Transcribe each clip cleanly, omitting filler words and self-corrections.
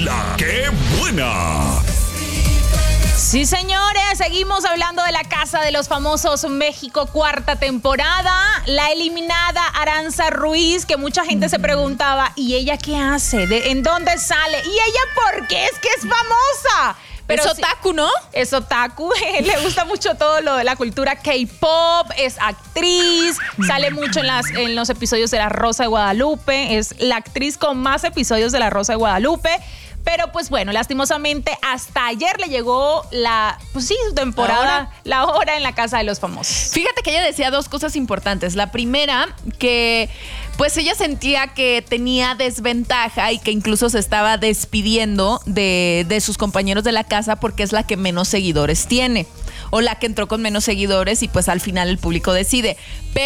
La ¡Qué buena! Sí, señores, seguimos hablando de La Casa de los Famosos México, cuarta temporada. La eliminada Aranza Ruiz, que mucha gente se preguntaba, ¿y ella qué hace? ¿En dónde sale? ¿Y ella por qué? Es que es famosa. Pero es otaku, ¿no? Es otaku, le gusta mucho todo lo de la cultura K-pop, es actriz, sale mucho en los episodios de La Rosa de Guadalupe, es la actriz con más episodios de La Rosa de Guadalupe. Pero pues bueno, lastimosamente hasta ayer le llegó su temporada, la hora en La Casa de los Famosos. Fíjate que ella decía dos cosas importantes. La primera, que pues ella sentía que tenía desventaja y que incluso se estaba despidiendo de sus compañeros de la casa porque es la que menos seguidores tiene. O la que entró con menos seguidores y pues al final el público decide.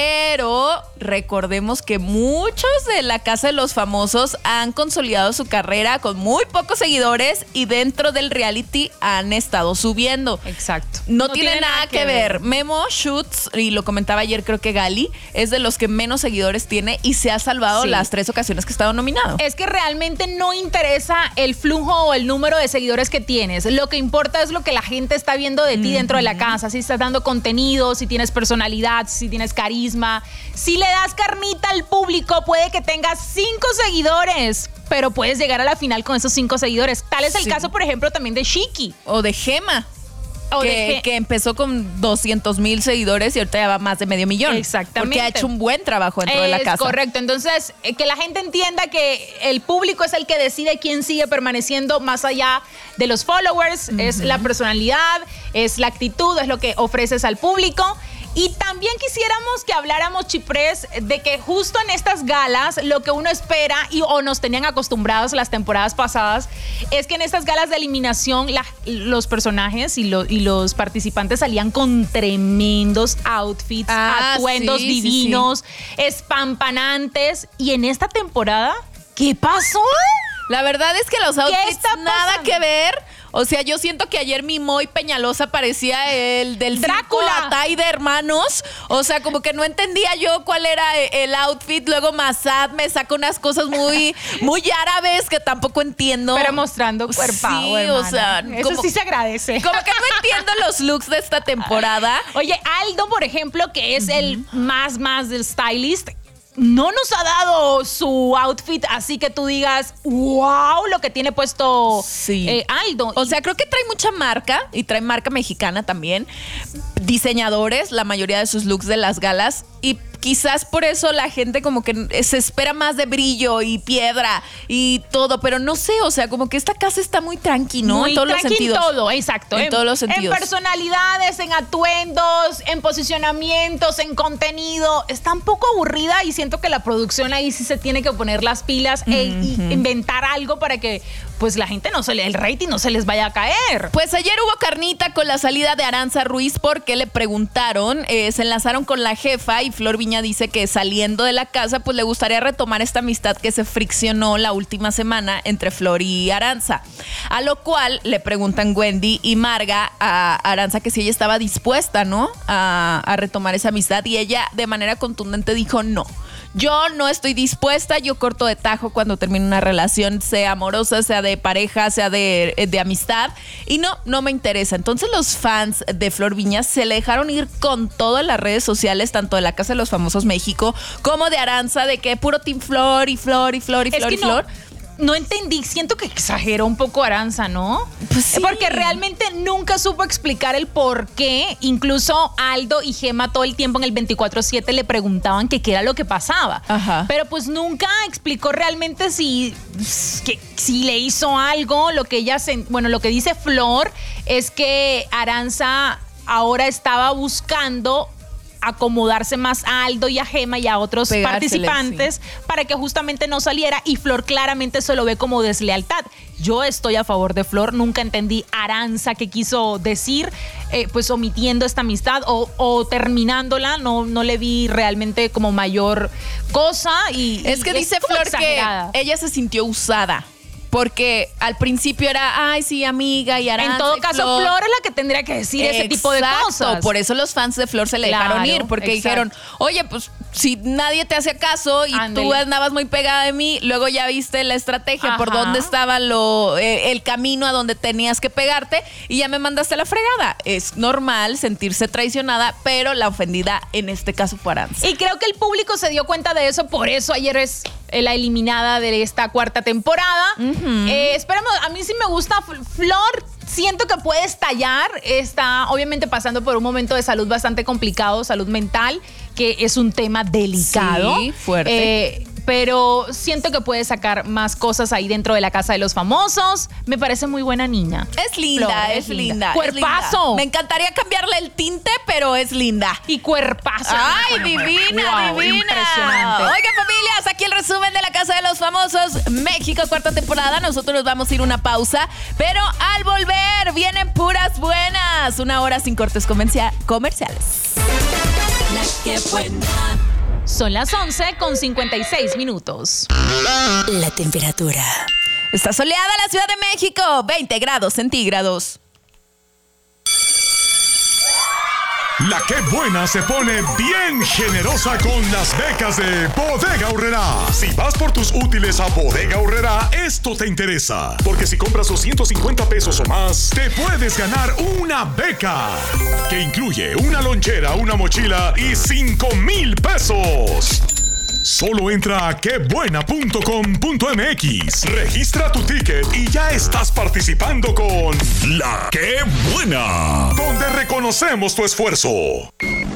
Pero recordemos que muchos de La Casa de los Famosos han consolidado su carrera con muy pocos seguidores y dentro del reality han estado subiendo. Exacto. No tiene nada que ver. Memo Schutz, y lo comentaba ayer creo que Gali, es de los que menos seguidores tiene y se ha salvado las 3 ocasiones que ha estado nominado. Es que realmente no interesa el flujo o el número de seguidores que tienes. Lo que importa es lo que la gente está viendo de ti dentro de la casa. Si estás dando contenido, si tienes personalidad, si tienes carisma. Si le das carnita al público, puede que tengas 5 seguidores, pero puedes llegar a la final con esos 5 seguidores. Tal es el caso, por ejemplo, también de Shiki. O de Gema. Que empezó con 200,000 seguidores y ahorita ya va más de 500,000. Exactamente. Porque ha hecho un buen trabajo dentro de la casa. Correcto. Entonces, que la gente entienda que el público es el que decide quién sigue permaneciendo más allá de los followers. Es la personalidad, es la actitud, es lo que ofreces al público. Y también quisiéramos que habláramos, Chiprés, de que justo en estas galas lo que uno espera o nos tenían acostumbrados las temporadas pasadas es que en estas galas de eliminación los personajes y los participantes salían con tremendos outfits, atuendos divinos, espampanantes. Y en esta temporada, ¿qué pasó? La verdad es que los outfits nada que ver. O sea, yo siento que ayer Mimoy Peñalosa parecía el del Drácula Tai de Hermanos. O sea, como que no entendía yo cuál era el outfit. Luego Massad me saca unas cosas muy, muy árabes que tampoco entiendo. Pero mostrando cuerpado, sí, hermana. O sea, eso sí se agradece. Como que no entiendo los looks de esta temporada. Oye, Aldo, por ejemplo, que es el más del stylist, no nos ha dado su outfit así que tú digas, wow, lo que tiene puesto Aldo. O sea, creo que trae mucha marca y trae marca mexicana también. Diseñadores, la mayoría de sus looks de las galas. Y quizás por eso la gente como que se espera más de brillo y piedra y todo, pero no sé, o sea, como que esta casa está muy tranqui, ¿no? Muy en todos los sentidos. En todo, exacto. En todos los sentidos. En personalidades, en atuendos, en posicionamientos, en contenido. Está un poco aburrida y siento que la producción ahí sí se tiene que poner las pilas e inventar algo para que pues la gente el rating no se les vaya a caer. Pues ayer hubo carnita con la salida de Aranza Ruiz porque le preguntaron, se enlazaron con la jefa y Flor Viña dice que saliendo de la casa pues le gustaría retomar esta amistad que se friccionó la última semana entre Flor y Aranza. A lo cual le preguntan Wendy y Marga a Aranza que si ella estaba dispuesta, ¿no? A retomar esa amistad y ella de manera contundente dijo no. Yo no estoy dispuesta, yo corto de tajo cuando termino una relación, sea amorosa, sea de pareja, sea de amistad. Y no me interesa. Entonces los fans de Flor Viña se le dejaron ir con todo en las redes sociales, tanto de La Casa de los Famosos México como de Aranza, de que puro Team Flor y Flor y Flor y Flor y Flor. No entendí, siento que exageró un poco Aranza, ¿no? Pues sí. Porque realmente nunca supo explicar el por qué. Incluso Aldo y Gema todo el tiempo en el 24/7 le preguntaban qué era lo que pasaba. Ajá. Pero pues nunca explicó realmente si le hizo algo. Lo que dice Flor es que Aranza ahora estaba buscando acomodarse más a Aldo y a Gema y a otros participantes para que justamente no saliera, y Flor claramente se lo ve como deslealtad. Yo estoy a favor de Flor, nunca entendí Aranza qué quiso decir, pues omitiendo esta amistad o terminándola, no le vi realmente como mayor cosa. Es que dice Flor exagerada. Que ella se sintió usada. Porque al principio era, ay, sí, amiga y Aranza. En todo caso, Flor es la que tendría que decir ese tipo de cosas. Por eso los fans de Flor se le dejaron ir, porque dijeron, oye, pues si nadie te hacía caso y tú andabas muy pegada de mí, luego ya viste la estrategia por dónde estaba el camino a donde tenías que pegarte y ya me mandaste a la fregada. Es normal sentirse traicionada, pero la ofendida en este caso fue Aranza. Y creo que el público se dio cuenta de eso, por eso ayer es la eliminada de esta cuarta temporada. Esperemos, a mí sí me gusta Flor. Siento que puede estallar. Está obviamente pasando por un momento de salud bastante complicado, salud mental, que es un tema delicado. Sí, fuerte. Pero siento que puede sacar más cosas ahí dentro de la Casa de los Famosos. Me parece muy buena niña. Es linda, Flor, es linda. ¡Cuerpazo! Es linda. Me encantaría cambiarle el tinte, pero es linda. Y cuerpazo. ¡Ay, divina, wow, divina! Impresionante. Oigan, familias, aquí el resumen de la Casa de los Famosos. México, cuarta temporada. Nosotros nos vamos a ir una pausa, pero al volver vienen puras buenas. 1 hora sin cortes comerciales. La que buena. Son las 11:56. La temperatura. Está soleada la Ciudad de México, 20 grados centígrados. La que buena se pone bien generosa con las becas de Bodega Aurrerá. Si vas por tus útiles a Bodega Aurrerá, esto te interesa. Porque si compras 250 pesos o más, te puedes ganar una beca. Que incluye una lonchera, una mochila y 5,000 pesos. Solo entra a quebuena.com.mx, registra tu ticket y ya estás participando con La Que Buena, donde reconocemos tu esfuerzo.